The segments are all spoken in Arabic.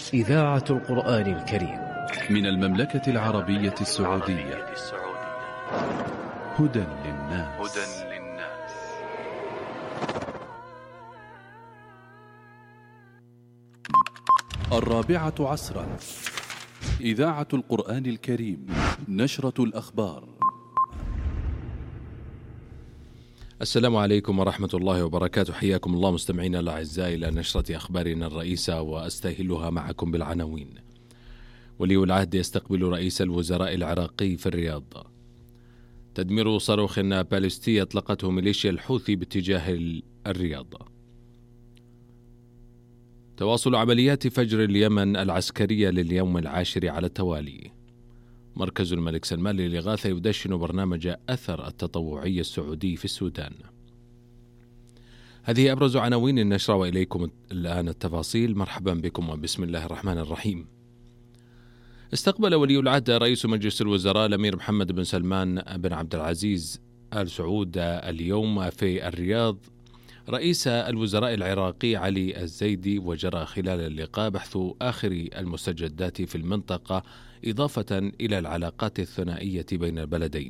إذاعة القرآن الكريم من المملكة العربية السعودية. هدى للناس. الرابعة عصرا، إذاعة القرآن الكريم، نشرة الأخبار. السلام عليكم ورحمة الله وبركاته، حياكم الله مستمعينا الأعزاء إلى نشرة أخبارنا الرئيسة وأستهلها معكم بالعناوين. ولي العهد يستقبل رئيس الوزراء العراقي في الرياض. تدمير صاروخ باليستي أطلقته ميليشيا الحوثي باتجاه الرياض. تواصل عمليات فجر اليمن العسكرية لليوم العاشر على التوالي. مركز الملك سلمان للإغاثة يدشن برنامج أثر التطوعي السعودي في السودان. هذه أبرز عناوين النشرة، وإليكم الآن التفاصيل. مرحبا بكم وبسم الله الرحمن الرحيم. استقبل ولي العهد رئيس مجلس الوزراء الأمير محمد بن سلمان بن عبد العزيز آل سعود اليوم في الرياض رئيس الوزراء العراقي علي الزيدي، وجرى خلال اللقاء بحث آخر المستجدات في المنطقة إضافة إلى العلاقات الثنائية بين البلدين.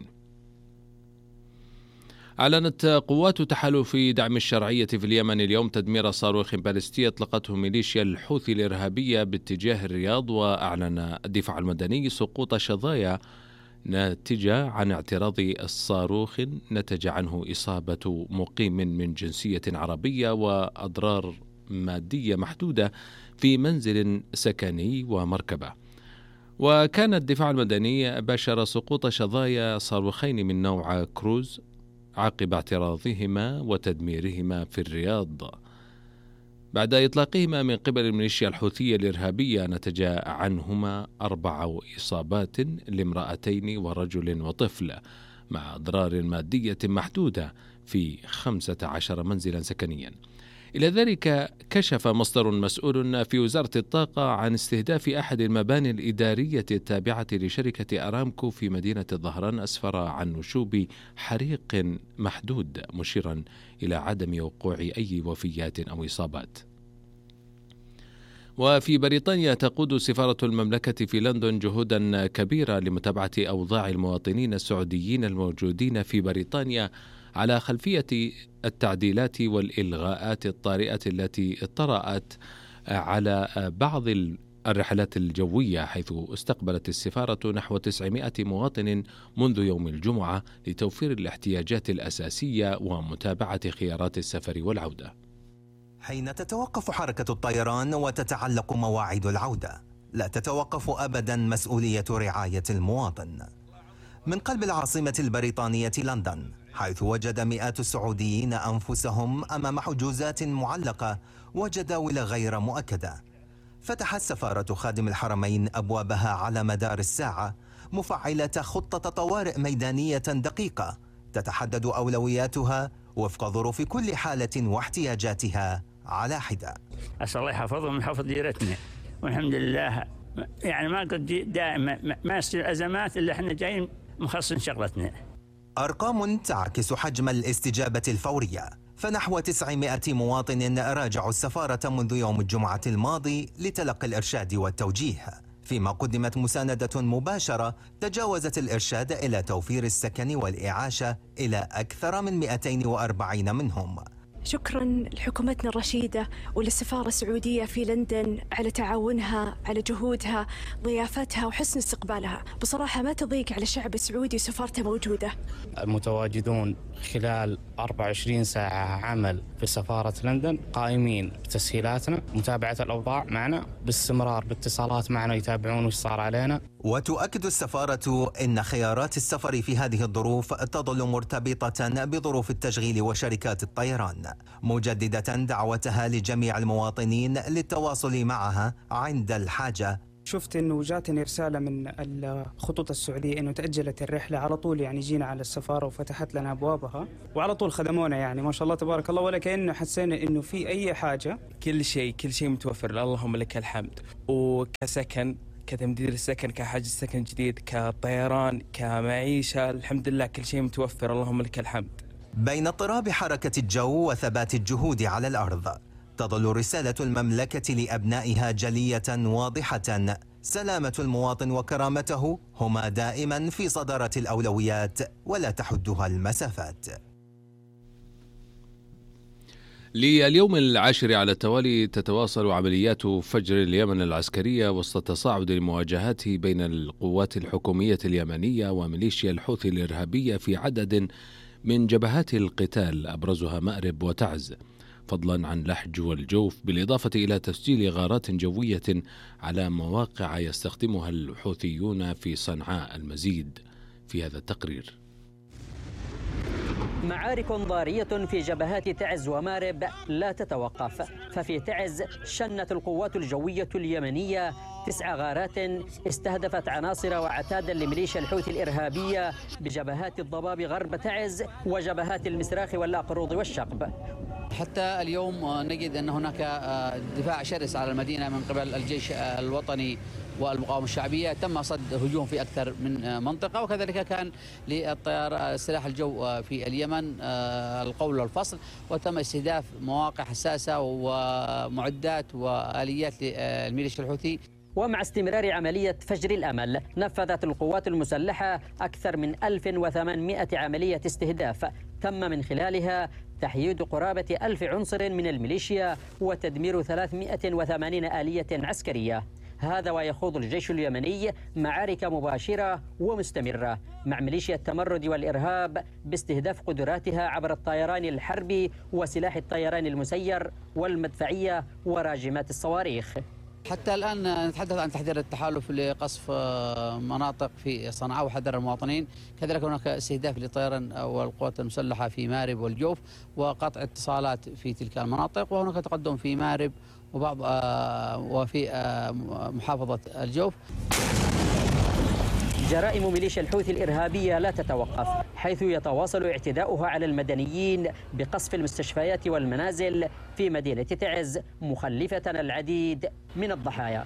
أعلنت قوات تحالف دعم الشرعية في اليمن اليوم تدمير صاروخ باليستي أطلقته ميليشيا الحوثي الإرهابية باتجاه الرياض، وأعلن الدفاع المدني سقوط شظايا ناتجة عن اعتراض الصاروخ نتج عنه إصابة مقيم من جنسية عربية وأضرار مادية محدودة في منزل سكني ومركبة. وكان الدفاع المدني باشر سقوط شظايا صاروخين من نوع كروز عقب اعتراضهما وتدميرهما في الرياض بعد إطلاقهما من قبل الميليشيا الحوثية الإرهابية. نتج عنهما 4 إصابات لامرأتين ورجل وطفل، مع أضرار مادية محدودة في 15 منزلا سكنيا. إلى ذلك كشف مصدر مسؤول في وزارة الطاقة عن استهداف أحد المباني الإدارية التابعة لشركة أرامكو في مدينة الظهران أسفر عن نشوب حريق محدود، مشيرا إلى عدم وقوع أي وفيات أو إصابات. وفي بريطانيا تقود سفارة المملكة في لندن جهودا كبيرة لمتابعة أوضاع المواطنين السعوديين الموجودين في بريطانيا على خلفية التعديلات والإلغاءات الطارئة التي اطرأت على بعض الرحلات الجوية، حيث استقبلت السفارة نحو 900 مواطن منذ يوم الجمعة لتوفير الاحتياجات الأساسية ومتابعة خيارات السفر والعودة. حين تتوقف حركة الطيران وتتعلق مواعيد العودة، لا تتوقف أبدا مسؤولية رعاية المواطن. من قلب العاصمة البريطانية لندن، حيث وجد مئات السعوديين أنفسهم أمام حجوزات معلقة وجداول غير مؤكدة، فتحت سفارة خادم الحرمين أبوابها على مدار الساعة، مفعلة خطة طوارئ ميدانية دقيقة تتحدد أولوياتها وفق ظروف كل حالة واحتياجاتها على حدة. أسأل الله يحفظهم ويحفظ ديرتنا، والحمد لله يعني ما قد دائما ما يصير أزمات إلا إحنا جايين مخصصين شغلتنا. أرقام تعكس حجم الاستجابة الفورية، فنحو 900 مواطن راجعوا السفارة منذ يوم الجمعة الماضي لتلقي الإرشاد والتوجيه، فيما قدمت مساندة مباشرة تجاوزت الإرشاد إلى توفير السكن والإعاشة إلى أكثر من 240 منهم. شكرا لحكومتنا الرشيدة وللسفارة السعودية في لندن على تعاونها، على جهودها، ضيافتها وحسن استقبالها. بصراحة ما تضيق على الشعب السعودي وسفارته موجودة. متواجدون خلال 24 ساعة عمل في سفارة لندن، قائمين بتسهيلاتنا، متابعة الأوضاع معنا، باستمرار باتصالات معنا يتابعون وش صار علينا. وتؤكد السفارة أن خيارات السفر في هذه الظروف تظل مرتبطة بظروف التشغيل وشركات الطيران، مجددة دعوتها لجميع المواطنين للتواصل معها عند الحاجة. شفت انه جاتني رساله من الخطوط السعوديه انه تاجلت الرحله، على طول يعني جينا على السفاره وفتحت لنا ابوابها وعلى طول خدمونا، يعني ما شاء الله تبارك الله، ولا كأنه حسينا انه في اي حاجه. كل شيء متوفر، اللهم لك الحمد. وكسكن، كتمديد السكن، كحجز سكن جديد، كطيران، كمعيشه، الحمد لله كل شيء متوفر، اللهم لك الحمد. بين اضطراب حركة الجو وثبات الجهود على الأرض، تظل رسالة المملكة لأبنائها جلية واضحة: سلامة المواطن وكرامته هما دائما في صدارة الأولويات ولا تحدها المسافات. لليوم العاشر على التوالي تتواصل عمليات فجر اليمن العسكرية وسط تصاعد المواجهات بين القوات الحكومية اليمنية وميليشيا الحوثي الإرهابية في عدد من جبهات القتال أبرزها مأرب وتعز، فضلا عن لحج والجوف، بالإضافة إلى تسجيل غارات جوية على مواقع يستخدمها الحوثيون في صنعاء. المزيد في هذا التقرير. معارك ضارية في جبهات تعز ومارب لا تتوقف، ففي تعز شنت القوات الجوية اليمنية 9 غارات استهدفت عناصر وعتادا لميليشيا الحوثي الإرهابية بجبهات الضباب غرب تعز وجبهات المسراخ والأقروض والشقب. حتى اليوم نجد أن هناك دفاع شرس على المدينة من قبل الجيش الوطني والمقاومة الشعبية. تم صد هجوم في أكثر من منطقة، وكذلك كان للطيار سلاح الجو في اليمن القول والفصل، وتم استهداف مواقع حساسة ومعدات وآليات للميليشيا الحوثي. ومع استمرار عملية فجر الأمل، نفذت القوات المسلحة أكثر من 1800 عملية استهداف تم من خلالها تحييد قرابة 1000 عنصر من الميليشيا وتدمير 380 آلية عسكرية. هذا ويخوض الجيش اليمني معارك مباشرة ومستمرة مع ميليشيا التمرد والإرهاب باستهداف قدراتها عبر الطيران الحربي وسلاح الطيران المسير والمدفعية وراجمات الصواريخ. حتى الآن نتحدث عن تحذير التحالف لقصف مناطق في صنعاء وحذر المواطنين، كذلك هناك استهداف للطيران والقوات المسلحة في مارب والجوف وقطع اتصالات في تلك المناطق، وهناك تقدم في مارب وبعض وفي محافظة الجوف. جرائم ميليشيا الحوثي الإرهابية لا تتوقف، حيث يتواصل اعتداؤها على المدنيين بقصف المستشفيات والمنازل في مدينة تعز، مخلفة العديد من الضحايا.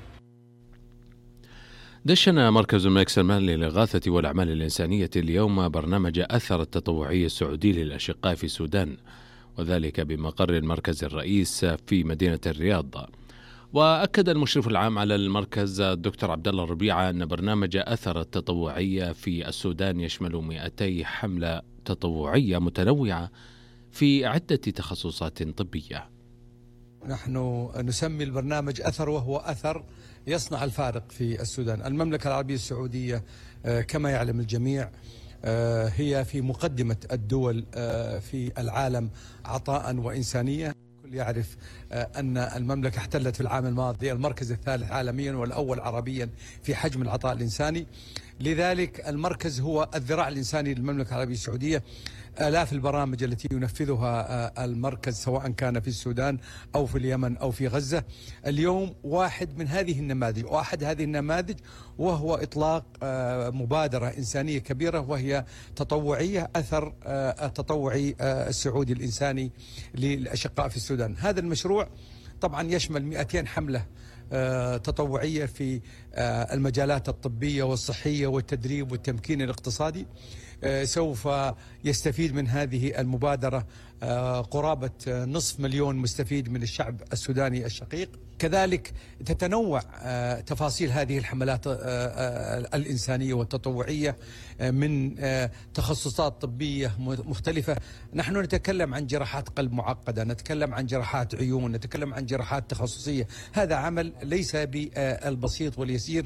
دشن مركز الملك سلمان للإغاثة والأعمال الإنسانية اليوم برنامج أثر التطوعي السعودي للأشقاء في السودان، وذلك بمقر المركز الرئيس في مدينة الرياض. وأكد المشرف العام على المركز الدكتور عبد الله الربيعة أن برنامج أثر التطوعية في السودان يشمل 200 حملة تطوعية متنوعة في عدة تخصصات طبية. نحن نسمي البرنامج أثر، وهو أثر يصنع الفارق في السودان. المملكة العربية السعودية كما يعلم الجميع هي في مقدمة الدول في العالم عطاء وإنسانية. الكل يعرف أن المملكة احتلت في العام الماضي المركز الثالث عالميا والأول عربيا في حجم العطاء الإنساني، لذلك المركز هو الذراع الإنساني للمملكة العربية السعودية. آلاف البرامج التي ينفذها المركز سواء كان في السودان أو في اليمن أو في غزة. اليوم واحد من هذه النماذج وأحد هذه النماذج وهو إطلاق مبادرة إنسانية كبيرة، وهي تطوعية أثر التطوعي السعودي الإنساني للأشقاء في السودان. هذا المشروع طبعا يشمل 200 حملة تطوعية في المجالات الطبية والصحية والتدريب والتمكين الاقتصادي. سوف يستفيد من هذه المبادرة قرابة 500,000 مستفيد من الشعب السوداني الشقيق. كذلك تتنوع تفاصيل هذه الحملات الإنسانية والتطوعية من تخصصات طبية مختلفة. نحن نتكلم عن جراحات قلب معقدة، نتكلم عن جراحات عيون، نتكلم عن جراحات تخصصية. هذا عمل ليس بالبسيط واليسير.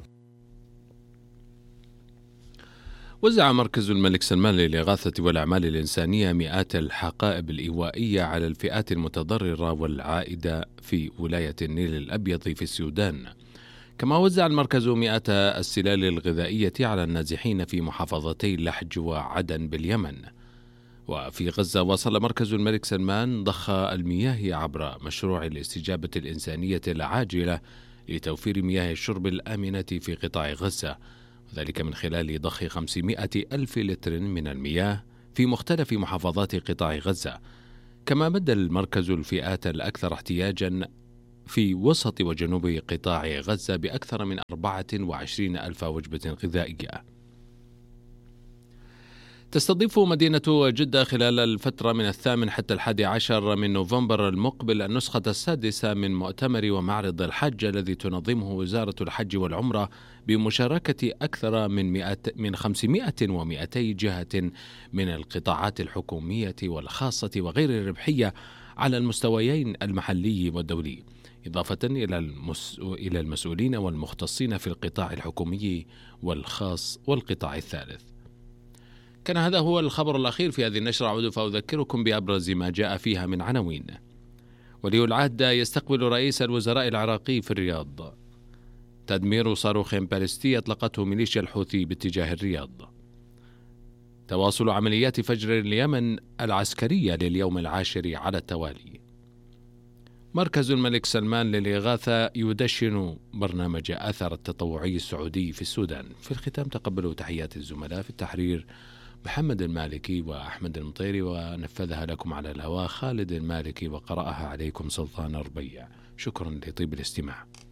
وزع مركز الملك سلمان للإغاثة والأعمال الإنسانية مئات الحقائب الإيوائية على الفئات المتضررة والعائدة في ولاية النيل الأبيض في السودان. كما وزع المركز مئات السلال الغذائية على النازحين في محافظتي لحج وعدن باليمن. وفي غزة واصل مركز الملك سلمان ضخ المياه عبر مشروع الاستجابة الإنسانية العاجلة لتوفير مياه الشرب الآمنة في قطاع غزة، وذلك من خلال ضخ 500,000 لتر من المياه في مختلف محافظات قطاع غزة. كما مد المركز الفئات الأكثر احتياجا في وسط وجنوب قطاع غزة بأكثر من 24,000 وجبة غذائية. تستضيف مدينة جدة خلال الفترة من 8 حتى 11 من نوفمبر المقبل النسخة السادسة من مؤتمر ومعرض الحج الذي تنظمه وزارة الحج والعمرة بمشاركة أكثر من 500 و200 جهة من القطاعات الحكومية والخاصة وغير الربحية على المستويين المحلي والدولي، إضافة إلى المسؤولين والمختصين في القطاع الحكومي والخاص والقطاع الثالث. كان هذا هو الخبر الأخير في هذه النشرة. أعود فأذكركم بأبرز ما جاء فيها من عناوين. ولي العهد يستقبل رئيس الوزراء العراقي في الرياض. تدمير صاروخ باليستي أطلقته ميليشيا الحوثي باتجاه الرياض. تواصل عمليات فجر اليمن العسكرية لليوم العاشر على التوالي. مركز الملك سلمان للإغاثة يدشن برنامج أثر التطوعي السعودي في السودان. في الختام تقبلوا تحيات الزملاء في التحرير محمد المالكي وأحمد المطيري، ونفذها لكم على الهواء خالد المالكي، وقرأها عليكم سلطان الربيع. شكرا لطيب الاستماع.